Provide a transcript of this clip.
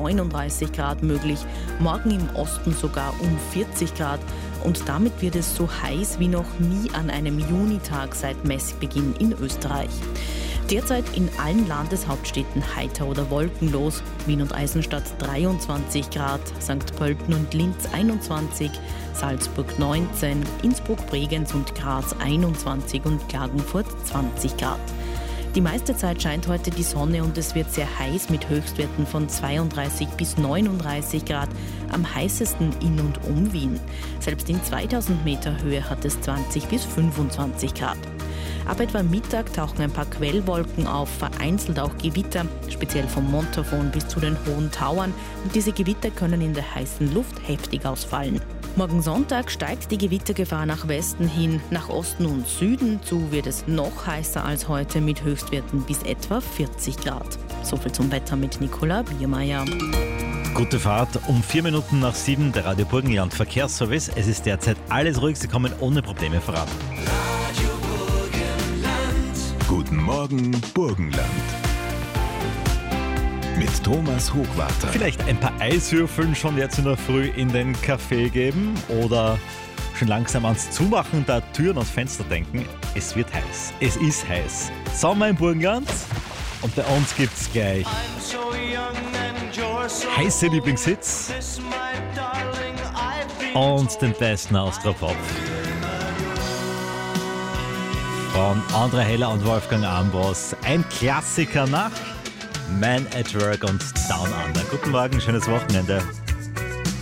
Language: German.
39 Grad möglich. Morgen im Osten sogar um 40 Grad. Und damit wird es so heiß wie noch nie an einem Junitag seit Messbeginn in Österreich. Derzeit in allen Landeshauptstädten heiter oder wolkenlos. Wien und Eisenstadt 23 Grad, St. Pölten und Linz 21, Salzburg 19, Innsbruck, Bregenz und Graz 21 und Klagenfurt 20 Grad. Die meiste Zeit scheint heute die Sonne und es wird sehr heiß mit Höchstwerten von 32 bis 39 Grad, am heißesten in und um Wien. Selbst in 2000 Meter Höhe hat es 20 bis 25 Grad. Ab etwa Mittag tauchen ein paar Quellwolken auf, vereinzelt auch Gewitter, speziell vom Montafon bis zu den Hohen Tauern. Und diese Gewitter können in der heißen Luft heftig ausfallen. Morgen Sonntag steigt die Gewittergefahr nach Westen hin, nach Osten und Süden zu wird es noch heißer als heute mit Höchstwerten bis etwa 40 Grad. Soviel zum Wetter mit Nicola Biermeier. Gute Fahrt um 4 Minuten nach 7, der Radio Burgenland Verkehrsservice. Es ist derzeit alles ruhig, Sie kommen ohne Probleme voran. Guten Morgen, Burgenland. Mit Thomas Hochwarter. Vielleicht ein paar Eiswürfeln schon jetzt in der Früh in den Kaffee geben oder schon langsam ans Zumachen der Türen und Fenster denken. Es wird heiß. Es ist heiß. Sommer im Burgenland und bei uns gibt's gleich heiße Lieblingshits und den besten Austropop. Von André Heller und Wolfgang Ambros. Ein Klassiker nach Man at Work und Down Under. Guten Morgen, schönes Wochenende.